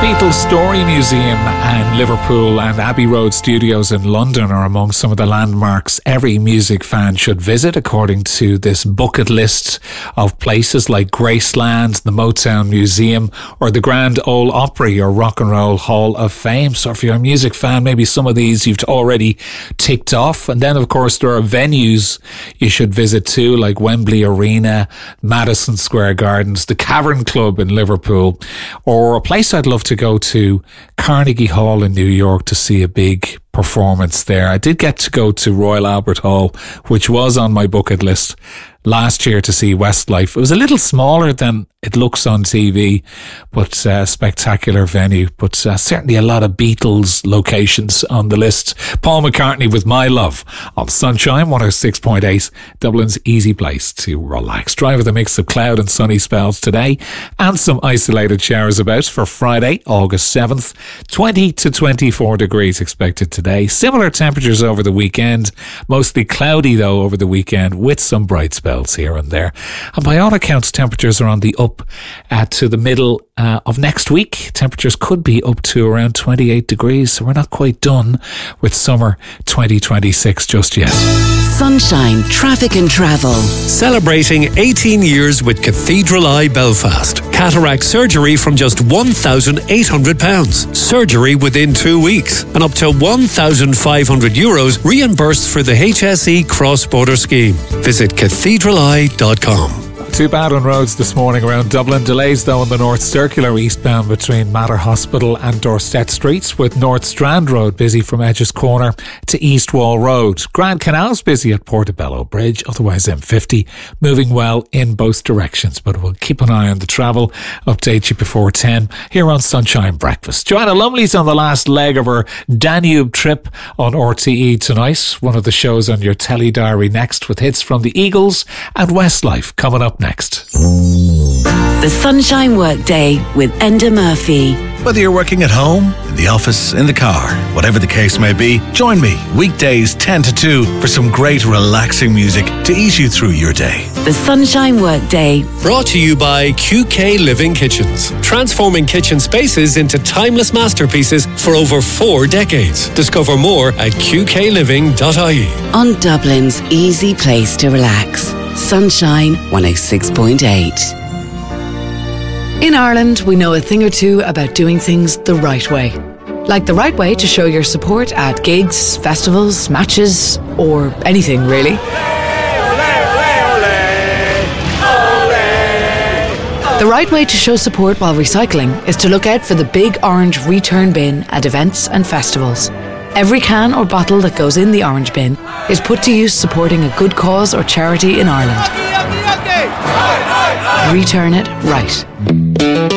Beatles Story Museum in Liverpool and Abbey Road Studios in London are among some of the landmarks every music fan should visit, according to this bucket list of places like Graceland, the Motown Museum, or the Grand Ole Opry or Rock and Roll Hall of Fame. So if you're a music fan, maybe some of these you've already ticked off. And then, of course, there are venues you should visit too, like Wembley Arena, Madison Square Gardens, the Cavern Club in Liverpool, or a place I'd love to go to, Carnegie Hall in New York, to see a big performance there. I did get to go to Royal Albert Hall, which was on my bucket list last year, to see Westlife. It was a little smaller than it looks on TV, but spectacular venue. But certainly a lot of Beatles locations on the list. Paul McCartney with My Love on Sunshine 106.8, Dublin's easy place to relax. Dry with a mix of cloud and sunny spells today, and some isolated showers about for Friday, August 7th. 20 to 24 degrees expected today. Similar temperatures over the weekend. Mostly cloudy though over the weekend, with some bright spells here and there. And by all accounts, temperatures are on the up to the middle of next week. Temperatures could be up to around 28 degrees, so we're not quite done with summer 2026 just yet. Sunshine Traffic and Travel. Celebrating 18 years with Cathedral Eye Belfast. Cataract surgery from just £1,800. Surgery within 2 weeks. And up to €1,500 reimbursed for the HSE cross-border scheme. Visit cathedraleye.com. Too bad on roads this morning around Dublin. Delays though on the North Circular eastbound between Mater Hospital and Dorset Streets, with North Strand Road busy from Edges Corner to East Wall Road. Grand Canal's busy at Portobello Bridge, otherwise M50 moving well in both directions. But we'll keep an eye on the travel, update you before 10 here on Sunshine Breakfast. Joanna Lumley's on the last leg of her Danube trip on RTE tonight. One of the shows on your telly diary next, with hits from the Eagles and Westlife coming up next. The Sunshine Workday with Enda Murphy. Whether you're working at home, in the office, in the car, whatever the case may be, join me weekdays 10 to 2 for some great relaxing music to ease you through your day. The Sunshine Workday. Brought to you by QK Living Kitchens. Transforming kitchen spaces into timeless masterpieces for over 4 decades. Discover more at qkliving.ie. On Dublin's easy place to relax. Sunshine 106.8. In Ireland, we know a thing or two about doing things the right way. Like the right way to show your support at gigs, festivals, matches, or anything really. The right way to show support while recycling is to look out for the big orange return bin at events and festivals. Every can or bottle that goes in the orange bin is put to use supporting a good cause or charity in Ireland. Return it right.